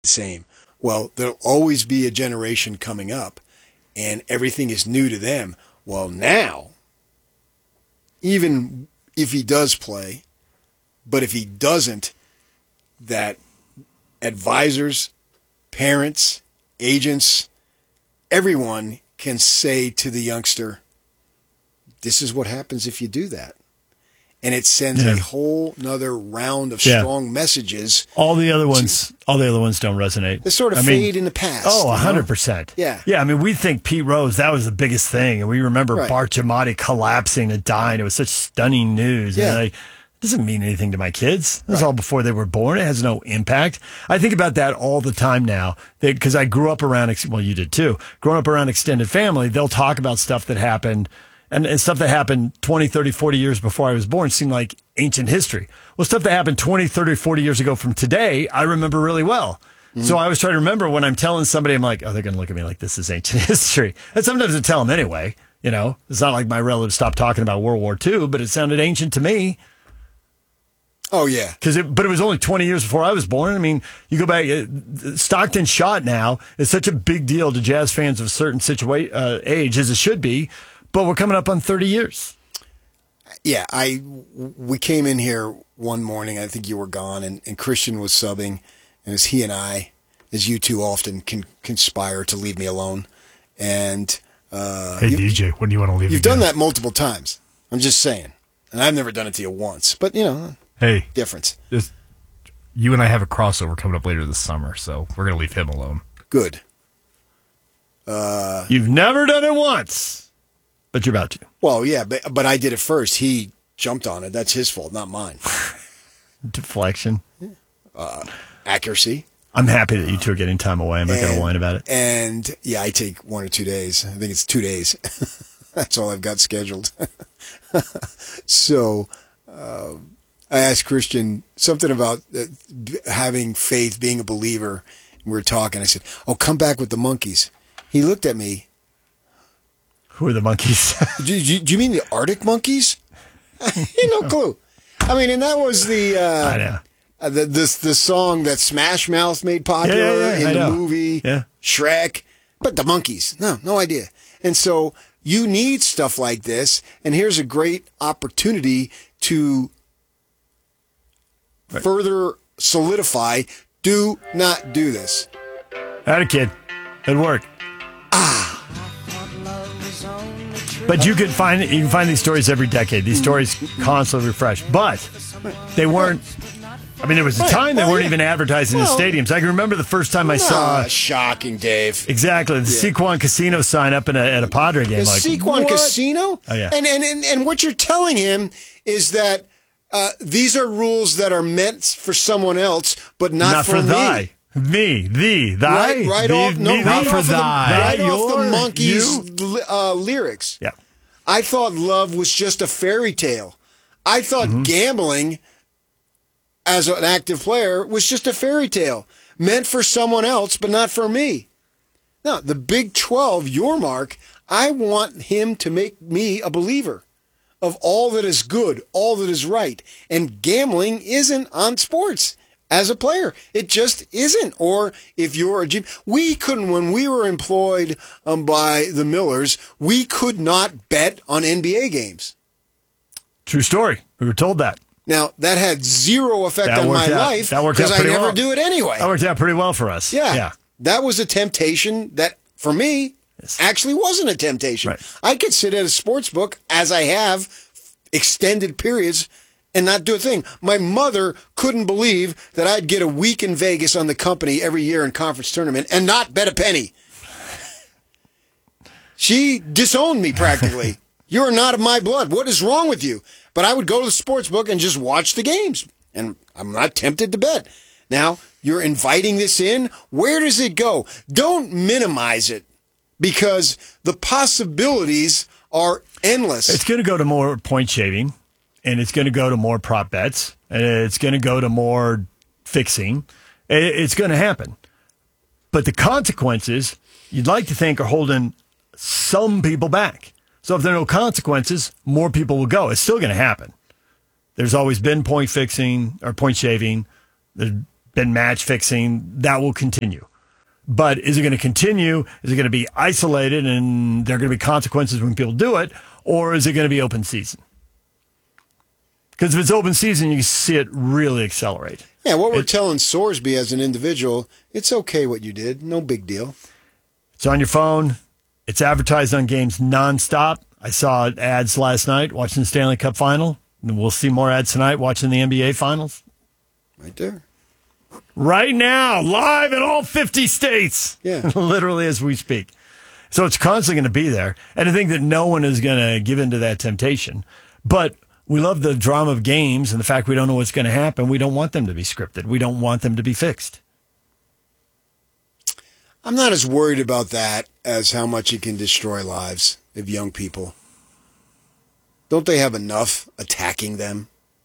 the same. Well, there'll always be a generation coming up, and everything is new to them. Well, now, even if he does play, but if he doesn't, that advisors, parents, agents, everyone can say to the youngster, this is what happens if you do that. And it sends a whole nother round of strong messages. All the other ones don't resonate. They sort of fade in the past. Oh, 100%. Yeah. Yeah, I mean, we think Pete Rose, that was the biggest thing. And we remember Bart Giamatti collapsing and dying. It was such stunning news. Yeah. And it doesn't mean anything to my kids. It was all before they were born. It has no impact. I think about that all the time now because I grew up around, well, you did too, growing up around extended family. They'll talk about stuff that happened. And stuff that happened 20, 30, 40 years before I was born seemed like ancient history. Well, stuff that happened 20, 30, 40 years ago from today, I remember really well. Mm-hmm. So I was trying to remember when I'm telling somebody, I'm like, oh, they're going to look at me like this is ancient history. And sometimes I tell them anyway. You know, it's not like my relatives stopped talking about World War II, but it sounded ancient to me. Oh, yeah. But it was only 20 years before I was born. I mean, you go back, Stockton shot now is such a big deal to Jazz fans of a certain age, as it should be. But we're coming up on 30 years. Yeah, we came in here one morning. I think you were gone, and Christian was subbing. And as he and I, as you two often can conspire to leave me alone. And hey, DJ, when do you want to leave? You've done that multiple times. I'm just saying. And I've never done it to you once. But, hey, difference. You and I have a crossover coming up later this summer, so we're going to leave him alone. Good. You've never done it once. But you're about to. Well, yeah, but I did it first. He jumped on it. That's his fault, not mine. Deflection. Accuracy. I'm happy that you two are getting time away. I'm not going to whine about it. And, yeah, I take 1 or 2 days. I think it's 2 days. That's all I've got scheduled. So I asked Christian something about having faith, being a believer. We were talking. I said, oh, come back with the monkeys. He looked at me. Who are the monkeys? do you mean the Arctic monkeys? No clue. I mean, and that was the I know. The song that Smash Mouth made popular in the movie Shrek. But the monkeys, no idea. And so you need stuff like this, and here's a great opportunity to further solidify. Do not do this. Had a kid. Good work. But you can find these stories every decade. These stories constantly refresh. But they weren't. I mean, there was a time they weren't even advertising in stadiums. I can remember the first time I saw. Shocking, Dave. Exactly. The Sequan Casino sign up at a Padre game. The Sequan Casino? Oh, yeah. And what you're telling him is that these are rules that are meant for someone else, but not for thy. Me, thee, thy. Right off the Monkeys lyrics. Yeah. I thought love was just a fairy tale. I thought gambling as an active player was just a fairy tale, meant for someone else, but not for me. Now, the Big 12, your mark, I want him to make me a believer of all that is good, all that is right. And gambling isn't on sports. As a player, it just isn't. Or if you're a GM, we couldn't, when we were employed by the Millers, we could not bet on NBA games. True story. We were told that. Now, that had zero effect on my life because I never do it anyway. That worked out pretty well for us. Yeah. That was a temptation that, for me, actually wasn't a temptation. Right. I could sit at a sports book, as I have, extended periods, and not do a thing. My mother couldn't believe that I'd get a week in Vegas on the company every year in conference tournament and not bet a penny. She disowned me practically. You're not of my blood. What is wrong with you? But I would go to the sports book and just watch the games. And I'm not tempted to bet. Now, you're inviting this in. Where does it go? Don't minimize it because the possibilities are endless. It's going to go to more point shaving. And it's going to go to more prop bets. And it's going to go to more fixing. It's going to happen. But the consequences, you'd like to think, are holding some people back. So if there are no consequences, more people will go. It's still going to happen. There's always been point fixing or point shaving. There's been match fixing. That will continue. But is it going to continue? Is it going to be isolated and there are going to be consequences when people do it? Or is it going to be open season? Because if it's open season, you can see it really accelerate. Yeah, what we're telling Sorsby as an individual, it's okay what you did. No big deal. It's on your phone. It's advertised on games nonstop. I saw ads last night watching the Stanley Cup Final. And we'll see more ads tonight watching the NBA Finals. Right there. Right now, live in all 50 states. Yeah. Literally as we speak. So it's constantly going to be there. And I think that no one is going to give in to that temptation. But we love the drama of games and the fact we don't know what's going to happen. We don't want them to be scripted. We don't want them to be fixed. I'm not as worried about that as how much it can destroy lives of young people. Don't they have enough attacking them?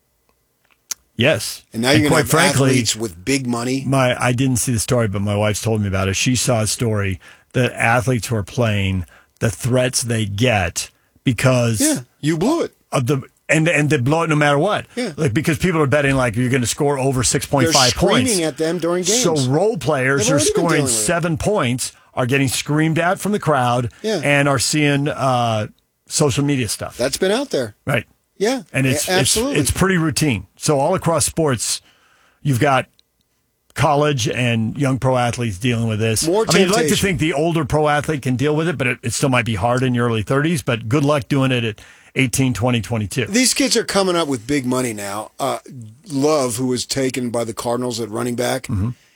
Yes. And now you're going to quite have frankly, athletes with big money. I didn't see the story, but my wife's told me about it. She saw a story that athletes who are playing, the threats they get because you blew it. Of the and they blow it no matter what. Yeah. Like because people are betting like you're going to score over 6.5 They're points. screaming at them during games. So role players They've who are already been dealing scoring with it. 7 points are getting screamed at from the crowd and are seeing social media stuff. That's been out there. Right. Yeah. And absolutely. it's pretty routine. So all across sports, you've got college and young pro athletes dealing with this. More I mean, you'd like to temptation. think the older pro athlete can deal with it, but it still might be hard in your early 30s. But good luck doing it at 18, 20, 22. These kids are coming up with big money now. Love, who was taken by the Cardinals at running back,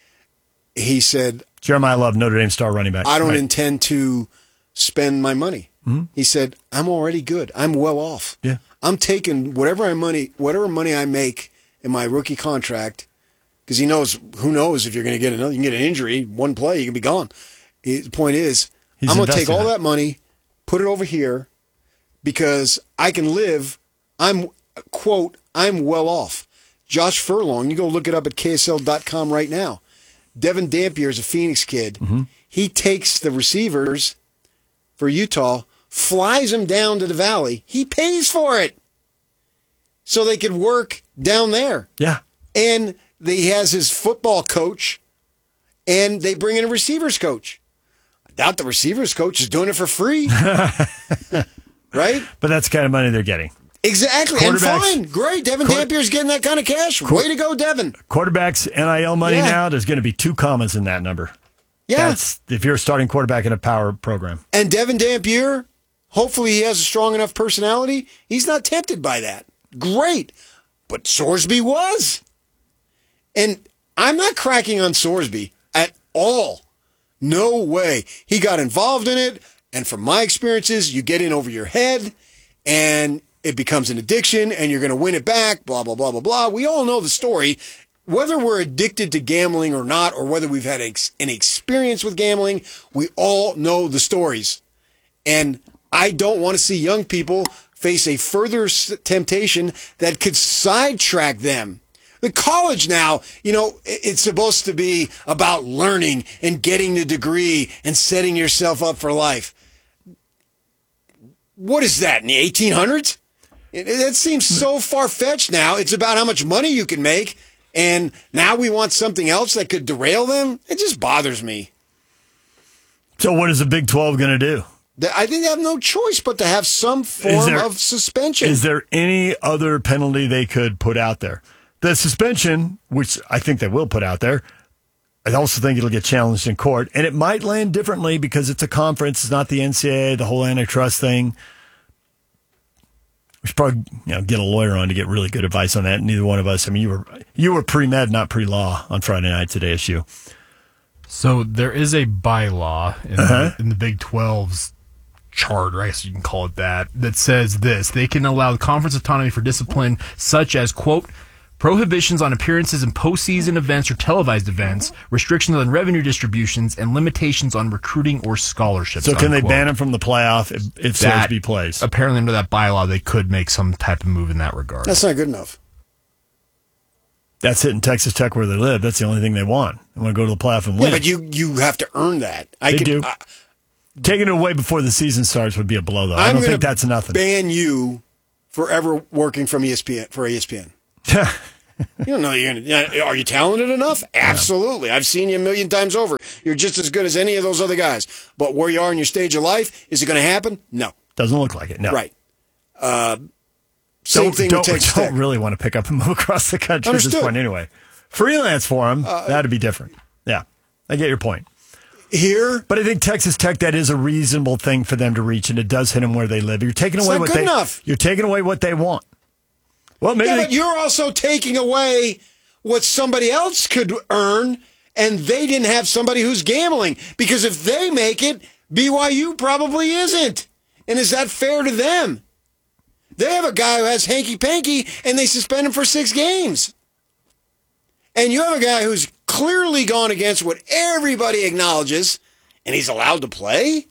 he said, Jeremiah Love, Notre Dame star running back. I don't Right. intend to spend my money. He said, I'm already good. I'm well off. Yeah. I'm taking whatever money I make in my rookie contract, because he knows, who knows if you're going to get another, you can get an injury, one play, you can be gone. The point is, He's I'm going to take invested all in it. that money, put it over here, because I can live, I'm well off. Josh Furlong, you go look it up at KSL.com right now. Devin Dampier is a Phoenix kid. He takes the receivers for Utah, flies them down to the Valley. He pays for it so they could work down there. Yeah. And he has his football coach, and they bring in a receivers coach. I doubt the receivers coach is doing it for free. Right? But that's the kind of money they're getting. Exactly. And Quarterbacks- fine. Great. Devin Dampier's getting that kind of cash. Way to go, Devin. Quarterbacks, NIL money Yeah. now, there's going to be 2 commas in that number. Yeah. That's if you're a starting quarterback in a power program. And Devin Dampier, hopefully he has a strong enough personality. He's not tempted by that. Great. But Sorsby was. And I'm not cracking on Sorsby at all. No way. He got involved in it. And from my experiences, you get in over your head and it becomes an addiction and you're going to win it back, blah, blah, blah, blah, blah. We all know the story. Whether we're addicted to gambling or not, or whether we've had an experience with gambling, we all know the stories. And I don't want to see young people face a further temptation that could sidetrack them. The college now, it's supposed to be about learning and getting the degree and setting yourself up for life. What is that, in the 1800s? That seems so far-fetched now. It's about how much money you can make, and now we want something else that could derail them? It just bothers me. So what is the Big 12 going to do? I think they have no choice but to have some form of suspension. Is there any other penalty they could put out there? The suspension, which I think they will put out there, I also think it'll get challenged in court, and it might land differently because it's a conference. It's not the NCAA, the whole antitrust thing. We should probably get a lawyer on to get really good advice on that. Neither one of us. I mean, you were pre-med, not pre-law on Friday night at ASU. So there is a bylaw in the Big 12's charter, I guess you can call it that says this: they can allow conference autonomy for discipline such as, quote, prohibitions on appearances in postseason events or televised events, restrictions on revenue distributions, and limitations on recruiting or scholarships. So can they unquote. ban him from the playoff if Sorsby plays? Apparently under that bylaw, they could make some type of move in that regard. That's not good enough. That's hitting Texas Tech where they live. That's the only thing they want. They want to go to the playoff and win. Yeah, but you have to earn that. They do. Taking it away before the season starts would be a blow, though. I don't think that's nothing. Ban you forever working from ESPN for ESPN. You don't know you're gonna. Are you talented enough? Absolutely. I've seen you a million times over. You're just as good as any of those other guys. But where you are in your stage of life, is it going to happen? No. Doesn't look like it. No. Right. Same thing with Texas Tech. Don't really want to pick up and move across the country at this point anyway. Freelance for him, that'd be different. Yeah, I get your point. Here, but I think Texas Tech, that is a reasonable thing for them to reach, and it does hit them where they live. You're taking away what they enough. You're taking away what they want. Well, maybe but you're also taking away what somebody else could earn, and they didn't have somebody who's gambling. Because if they make it, BYU probably isn't. And is that fair to them? They have a guy who has hanky-panky, and they suspend him for 6 games. And you have a guy who's clearly gone against what everybody acknowledges, and he's allowed to play?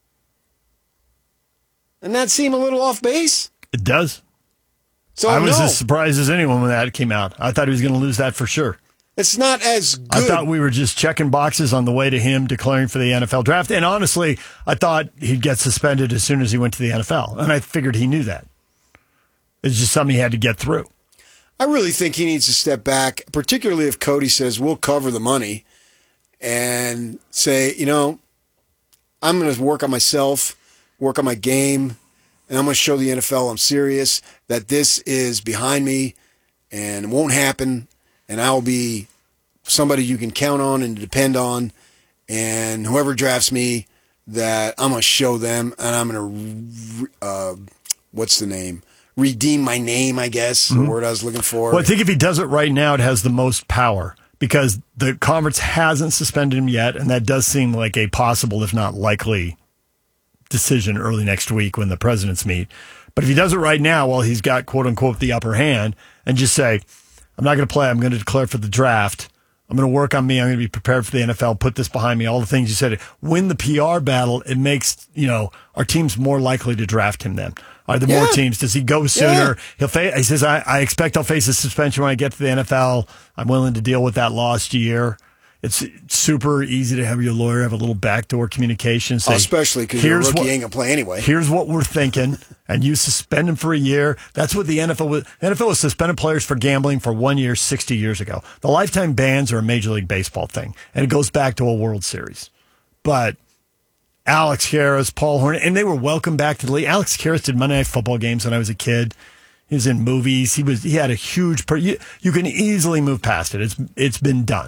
Doesn't that seem a little off base? It does. So I was as surprised as anyone when that came out. I thought he was going to lose that for sure. It's not as good. I thought we were just checking boxes on the way to him declaring for the NFL draft. And honestly, I thought he'd get suspended as soon as he went to the NFL. And I figured he knew that. It's just something he had to get through. I really think he needs to step back, particularly if Cody says, we'll cover the money, and say, I'm going to work on myself, work on my game, and I'm going to show the NFL I'm serious, that this is behind me and it won't happen, and I'll be somebody you can count on and depend on, and whoever drafts me, that I'm going to show them, and I'm going to, redeem my name, I guess, the word I was looking for. Well, I think if he does it right now, it has the most power because the conference hasn't suspended him yet, and that does seem like a possible, if not likely, decision early next week when the presidents meet. But if he does it right now while he's got, quote-unquote, the upper hand, and just say, I'm not going to play, I'm going to declare for the draft, I'm going to work on me, I'm going to be prepared for the NFL, put this behind me, all the things you said, win the PR battle, it makes, our teams more likely to draft him then. Are there more teams? Does he go sooner? Yeah. He says, I expect I'll face a suspension when I get to the NFL. I'm willing to deal with that lost year. It's super easy to have your lawyer have a little backdoor communication. Say, especially because your rookie ain't going to play anyway. Here's what we're thinking. And you suspend him for a year. That's what the NFL was. The NFL was suspended players for gambling for 1 year 60 years ago. The lifetime bans are a Major League Baseball thing. And it goes back to a World Series. But Alex Karras, Paul Hornung, and they were welcome back to the league. Alex Karras did Monday Night Football games when I was a kid. He was in movies. He had a huge. You can easily move past it. It's been done.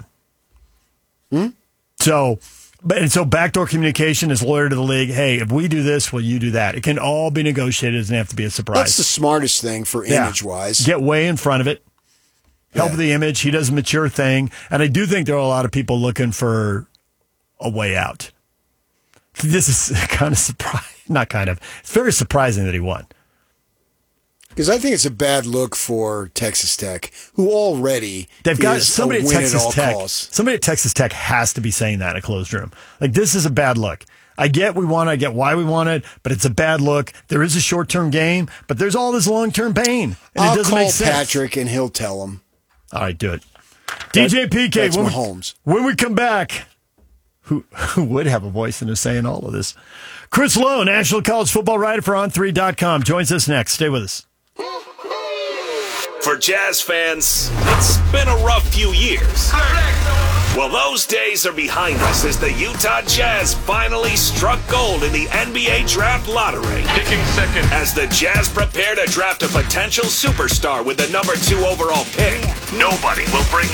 So backdoor communication is lawyer to the league. Hey, if we do this, will you do that? It can all be negotiated. It doesn't have to be a surprise. That's the smartest thing for image wise. Get way in front of it. Help the image. He does a mature thing, and I do think there are a lot of people looking for a way out. This is kind of it's very surprising that he won. Because I think it's a bad look for Texas Tech, who already they've got is somebody a at win Texas at all Tech. costs. Somebody at Texas Tech has to be saying that in a closed room. Like, this is a bad look. I get why we want it, but it's a bad look. There is a short-term gain, but there's all this long-term pain, and it doesn't make sense. I'll call Patrick, and he'll tell him. All right, do it. DJ PK, that's Mahomes. When we come back, who would have a voice in saying all of this? Chris Lowe, National College Football writer for On3.com, joins us next. Stay with us. For Jazz fans, it's been a rough few years. Well, those days are behind us as the Utah Jazz finally struck gold in the NBA Draft Lottery. Picking second. As the Jazz prepare to draft a potential superstar with the number 2 overall pick, nobody will bring